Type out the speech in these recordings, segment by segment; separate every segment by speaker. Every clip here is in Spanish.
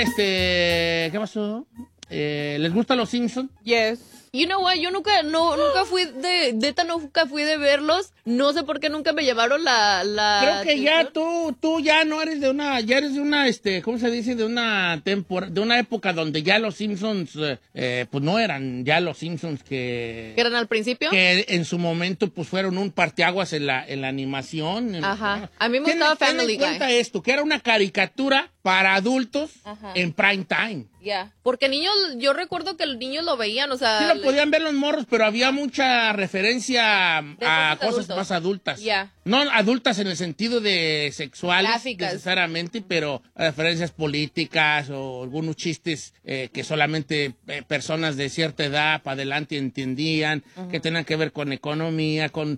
Speaker 1: ¿qué pasó? ¿Les gustan los Simpsons?
Speaker 2: Yes. You know what, yo nunca fui nunca fui de verlos. No sé por qué nunca me llevaron la
Speaker 1: Creo que ya
Speaker 2: atención.
Speaker 1: tú ya no eres ya eres de una, ¿cómo se dice? De una de una época donde ya los Simpsons, pues no eran ya los Simpsons
Speaker 2: ¿Que eran al principio?
Speaker 1: que en su momento, pues fueron un parteaguas en la animación.
Speaker 2: Ajá. A mí me gustaba Family Guy.
Speaker 1: Ten en cuenta esto, que era una caricatura para adultos en prime time.
Speaker 2: Ya. Porque niños, yo recuerdo que los niños lo veían, o sea...
Speaker 1: Sí lo podían ver los morros, pero había mucha referencia a cosas más adultas.
Speaker 2: Ya.
Speaker 1: No adultas en el sentido de sexuales
Speaker 2: Gráficas.
Speaker 1: necesariamente, pero referencias políticas o algunos chistes que solamente personas de cierta edad para adelante entendían, que tenían que ver con economía, con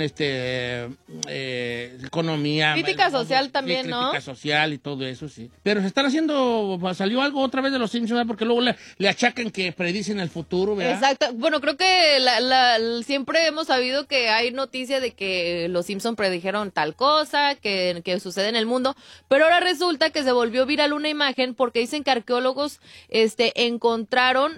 Speaker 1: economía.
Speaker 2: Crítica social también,
Speaker 1: sí,
Speaker 2: ¿no?
Speaker 1: Crítica social y todo eso, sí. Pero se están haciendo, salió algo otra vez de los Simpsons, ¿verdad? Porque luego le achacan que predicen el futuro, ¿verdad?
Speaker 2: Exacto. Bueno, creo que siempre hemos sabido que hay noticia de que los Simpson predijeron tal cosa, que sucede en el mundo, pero ahora resulta que se volvió viral una imagen porque dicen que arqueólogos encontraron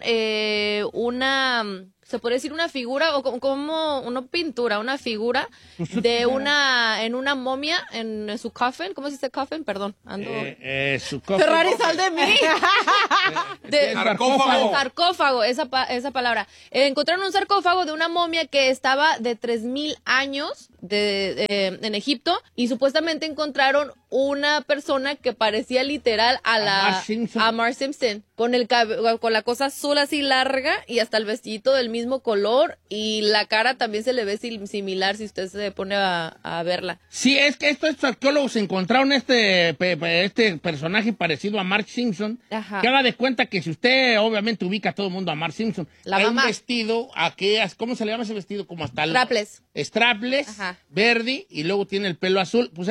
Speaker 2: se puede decir una figura o como una pintura, una figura de en una momia en su coffin. ¿Cómo se dice coffin? Perdón, ando.
Speaker 1: Su coffin.
Speaker 2: Ferrari, sal de mí.
Speaker 1: Sarcófago.
Speaker 2: Sarcófago, esa palabra. Encontraron un sarcófago de una momia que estaba de 3,000 años en Egipto y supuestamente encontraron una persona que parecía literal a Marge Simpson con la cosa azul así larga y hasta el vestidito del mismo color y la cara también se le ve similar si usted se pone a verla.
Speaker 1: Sí, es que estos arqueólogos encontraron este personaje parecido a Marge Simpson.
Speaker 2: Ajá.
Speaker 1: Que haga de cuenta que si usted obviamente ubica a todo el mundo a Marge Simpson,
Speaker 2: La
Speaker 1: trae
Speaker 2: mamá.
Speaker 1: un vestido, ¿cómo se le llama ese vestido? Como hasta
Speaker 2: Strapless. Ajá.
Speaker 1: Verde, y luego tiene el pelo azul. Pues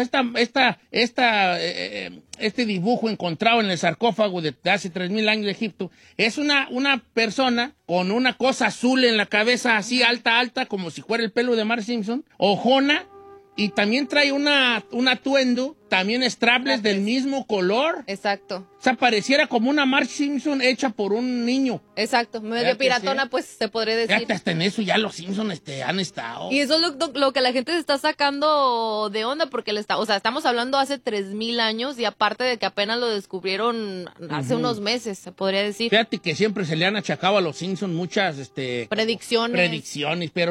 Speaker 1: este dibujo encontrado en el sarcófago de hace 3,000 años de Egipto es una persona con una cosa azul en la cabeza, así alta, como si fuera el pelo de Marge Simpson, ojona, y también trae un atuendo, también strapless del mismo color.
Speaker 2: Exacto.
Speaker 1: O sea, pareciera como una Marge Simpson hecha por un niño.
Speaker 2: Exacto, medio piratona, sí. Pues se podría decir.
Speaker 1: Fíjate, hasta en eso ya los Simpsons han estado.
Speaker 2: Y eso es lo que la gente se está sacando de onda, porque estamos hablando hace 3,000 años y aparte de que apenas lo descubrieron hace unos meses, se podría decir.
Speaker 1: Fíjate que siempre se le han achacado a los Simpsons muchas predicciones, pero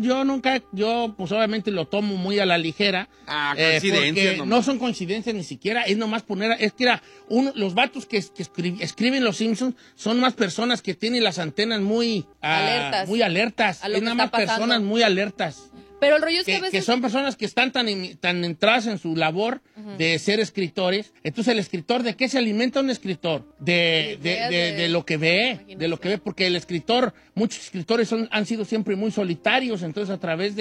Speaker 1: yo pues obviamente lo tomo muy a la ligera.
Speaker 3: Coincidencias.
Speaker 1: Porque no son coincidencias ni siquiera, es nomás los vatos que escriben los Simpsons son más personas que tienen las antenas muy alertas.
Speaker 2: A lo
Speaker 1: Es
Speaker 2: que
Speaker 1: nada más
Speaker 2: está pasando.
Speaker 1: personas muy alertas.
Speaker 2: Pero el rollo es que a veces...
Speaker 1: Que son personas que están tan entradas en su labor de ser escritores. Entonces, ¿el escritor de qué se alimenta un escritor? De lo que ve, porque muchos escritores han sido siempre muy solitarios, entonces a través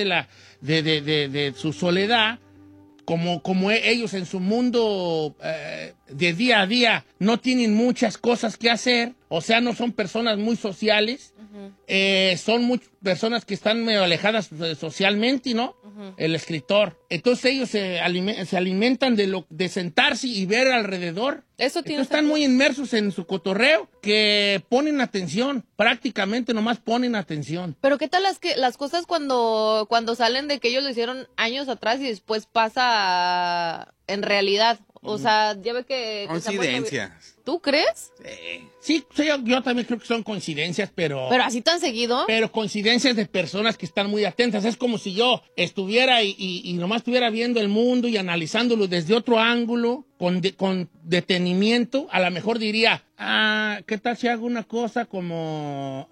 Speaker 1: de su soledad, como ellos en su mundo de día a día no tienen muchas cosas que hacer, o sea, no son personas muy sociales, son personas que están medio alejadas socialmente, ¿no? El escritor. Entonces ellos se alimentan de sentarse y ver alrededor.
Speaker 2: Entonces
Speaker 1: están muy inmersos en su cotorreo que ponen atención, prácticamente nomás ponen atención.
Speaker 2: Pero ¿qué tal las cosas cuando salen de que ellos lo hicieron años atrás y después pasa en realidad? O sea, ya ve que...
Speaker 3: Coincidencias.
Speaker 2: ¿Tú crees?
Speaker 1: Sí, yo también creo que son coincidencias, pero...
Speaker 2: ¿Pero así tan seguido?
Speaker 1: Pero coincidencias de personas que están muy atentas. Es como si yo estuviera y nomás estuviera viendo el mundo y analizándolo desde otro ángulo, con detenimiento. A lo mejor diría, ¿qué tal si hago una cosa como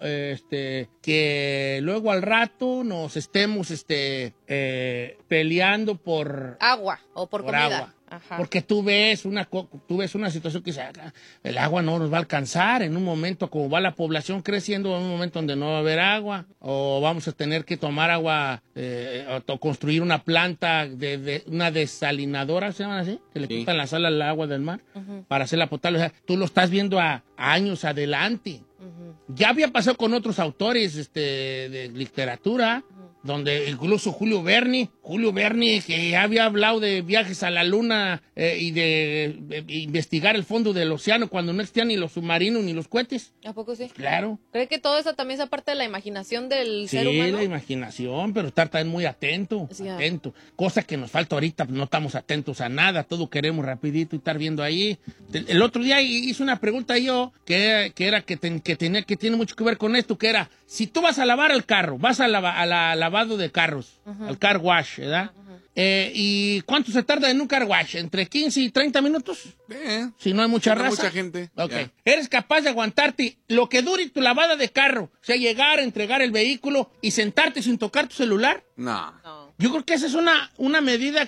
Speaker 1: que luego al rato nos estemos peleando por...
Speaker 2: agua o por comida.
Speaker 1: Agua.
Speaker 2: Ajá.
Speaker 1: Porque tú ves una situación que dice, el agua no nos va a alcanzar en un momento, como va la población creciendo, en un momento donde no va a haber agua, o vamos a tener que tomar agua, o construir una planta de una desalinadora, ¿se llaman así? Que le quitan la sal al agua del mar para hacerla potable. O sea, tú lo estás viendo a años adelante. Ya había pasado con otros autores de literatura, donde incluso Julio Verne Julio Verne, que había hablado de viajes a la luna y de investigar el fondo del océano cuando no existían ni los submarinos ni los cohetes.
Speaker 2: ¿A poco sí?
Speaker 1: Claro.
Speaker 2: ¿Cree que todo eso también es parte de la imaginación del ser humano?
Speaker 1: Sí, la imaginación, pero estar también muy atento, atento. Cosa que nos falta ahorita, no estamos atentos a nada, todo queremos rapidito y estar viendo ahí. El otro día hice una pregunta yo que tiene mucho que ver con esto, que era, si tú vas a lavar el carro, vas a la lavado de carros, al car wash, ¿verdad? ¿Y cuánto se tarda en un car wash? ¿Entre 15 y 30 minutos? Si no hay mucha raza.
Speaker 3: Mucha gente.
Speaker 1: Ok. ¿Eres capaz de aguantarte lo que dure tu lavada de carro? O sea, llegar, entregar el vehículo y sentarte sin tocar tu celular.
Speaker 3: No.
Speaker 1: Yo creo que esa es una medida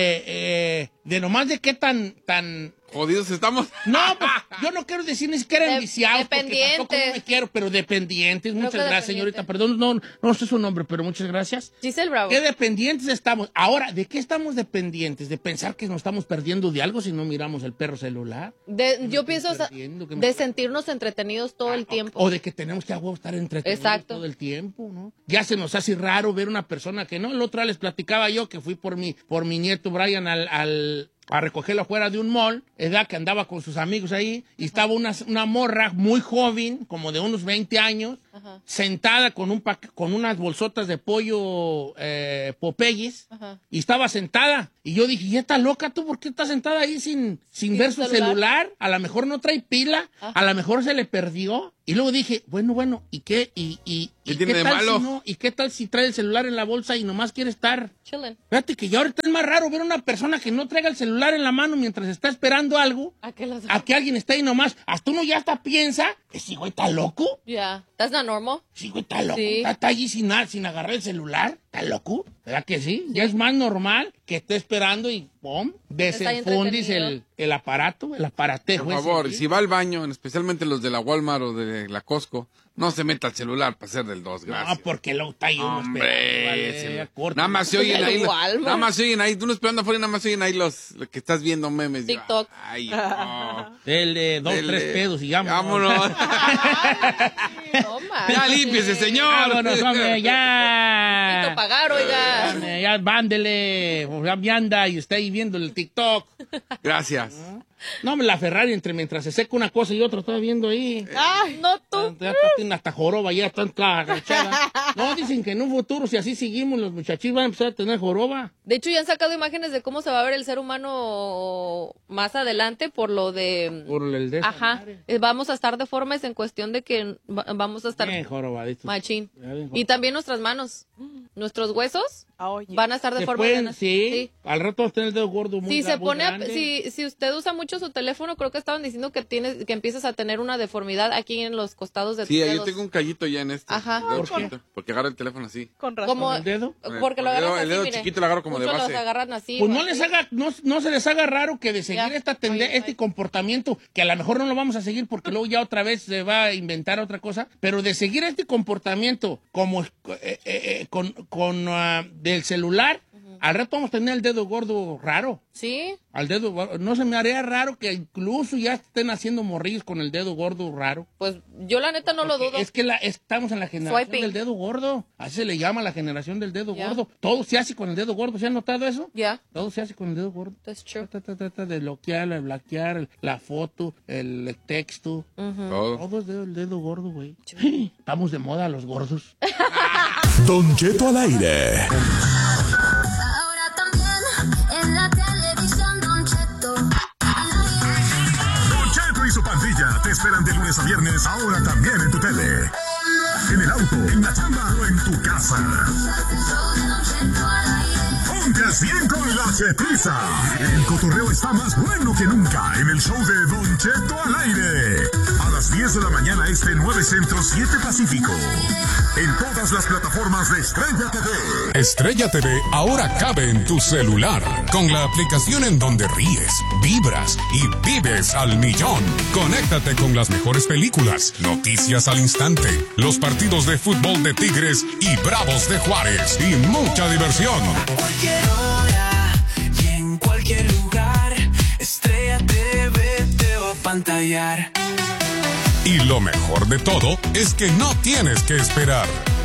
Speaker 1: que, de nomás de qué tan
Speaker 3: jodidos estamos.
Speaker 1: No, pues, yo no quiero decir ni siquiera enviciados, porque tampoco no me quiero, pero dependientes. Muchas gracias, señorita. Perdón, no sé su nombre, pero muchas gracias.
Speaker 2: Giselle Bravo.
Speaker 1: ¿Qué dependientes estamos? Ahora, ¿de qué estamos dependientes? ¿De pensar que nos estamos perdiendo de algo si no miramos el perro celular?
Speaker 2: Yo pienso de sentirnos entretenidos todo el tiempo.
Speaker 1: O de que tenemos que estar entretenidos todo el tiempo, ¿no? Ya se nos hace raro ver una persona que no. El otro día les platicaba yo que fui por mi nieto Brian a recogerlo afuera de un mall, edad que andaba con sus amigos ahí, y estaba una morra muy joven, como de unos 20 años, sentada con unas bolsotas de pollo Popeyes, y estaba sentada. Y yo dije, ¿ya está loca tú? ¿Por qué estás sentada ahí sin ver su celular? A lo mejor no trae pila, a lo mejor se le perdió. Y luego dije, bueno, ¿y qué? ¿Y
Speaker 3: ¿Qué tiene de
Speaker 1: tal
Speaker 3: malo?
Speaker 1: Si no? ¿Y qué tal si trae el celular en la bolsa y nomás quiere estar
Speaker 2: chilling?
Speaker 1: Fíjate que ya ahorita es más raro ver a una persona que no traiga el celular en la mano mientras está esperando algo, a que alguien esté ahí nomás. Hasta uno ya hasta piensa, ese güey está loco.
Speaker 2: That's not normal.
Speaker 1: Sí, güey, está loco. Sí. Está allí sin agarrar el celular. ¿Está loco? ¿Verdad que sí? Ya es más normal que esté esperando y ¡pum! Desenfundis el aparato, el aparatejo.
Speaker 3: Por favor, si va al baño, especialmente los de la Walmart o de la Costco, no se meta el celular para hacer del 2, gracias.
Speaker 1: No, porque luego está ahí uno esperando.
Speaker 3: Nada más se oyen ahí. Nada más se oyen ahí. Tú no esperando afuera, nada más se oyen ahí los que estás viendo memes.
Speaker 2: TikTok.
Speaker 3: Ay, no.
Speaker 1: Dele 2, 3 pedos y
Speaker 3: vámonos. Ya límpiese, señor.
Speaker 1: Vámonos, hombre, ya.
Speaker 2: Necesito pagar, oiga.
Speaker 1: Ya vándele. Ya me anda y está ahí viendo el TikTok.
Speaker 3: Gracias.
Speaker 1: No, la Ferrari, mientras se seca una cosa y otra, estaba viendo ahí.
Speaker 2: No tú.
Speaker 1: Ya tiene hasta joroba, ya está agachada. No, dicen que en un futuro, si así seguimos, los muchachos van a empezar a tener joroba.
Speaker 2: De hecho, ya han sacado imágenes de cómo se va a ver el ser humano más adelante por lo de...
Speaker 1: Por el de...
Speaker 2: Ajá. Vamos a estar deformes en cuestión de que vamos a estar...
Speaker 1: Bien jorobaditos.
Speaker 2: Machín. Y también nuestras manos. Nuestros huesos van a estar deformes.
Speaker 1: Sí. Al rato vas a tener el dedo gordo muy
Speaker 2: si usted usa mucho su teléfono, creo que estaban diciendo que empiezas a tener una deformidad aquí en los costados de tus dedos.
Speaker 3: Sí, yo tengo un callito ya en este.
Speaker 2: Ajá.
Speaker 3: ¿Por qué? Porque agarro el teléfono así.
Speaker 2: Con razón. ¿Cómo?
Speaker 1: ¿El dedo?
Speaker 2: Porque lo agarras así,
Speaker 3: el dedo chiquito lo agarro como de base.
Speaker 2: Los agarran así.
Speaker 1: Pues no se les haga raro que de seguir este comportamiento, que a lo mejor no lo vamos a seguir porque luego ya otra vez se va a inventar otra cosa, pero de seguir este comportamiento como del celular, al rato vamos a tener el dedo gordo raro.
Speaker 2: Sí.
Speaker 1: Al dedo gordo. No se me haría raro que incluso ya estén haciendo morrillos con el dedo gordo raro.
Speaker 2: Pues yo la neta no lo dudo.
Speaker 1: Es que estamos en la generación del dedo gordo. Así se le llama la generación del dedo gordo. Todo se hace con el dedo gordo. ¿Se han notado eso? Todo se hace con el dedo gordo.
Speaker 2: That's true.
Speaker 1: Trata de bloquear la foto, el texto. Todo es el dedo gordo, güey. Estamos de moda los gordos.
Speaker 4: Don Cheto al aire. Y su pandilla te esperan de lunes a viernes, ahora también en tu tele. En el auto, en la chamba o en tu casa. Ponte al 100 con la Chetiza. El cotorreo está más bueno que nunca en el show de Don Cheto al aire. A las 10 de la mañana este 9 Centro 7 Pacífico. En todas las plataformas de Estrella TV.
Speaker 5: Estrella TV ahora cabe en tu celular. Con la aplicación en donde ríes, vibras y vives al millón. Conéctate con las mejores películas, noticias al instante, los partidos de fútbol de Tigres y Bravos de Juárez y mucha diversión.
Speaker 6: A cualquier hora y en cualquier lugar, Estrella TV te va a pantallar.
Speaker 5: Y lo mejor de todo es que no tienes que esperar.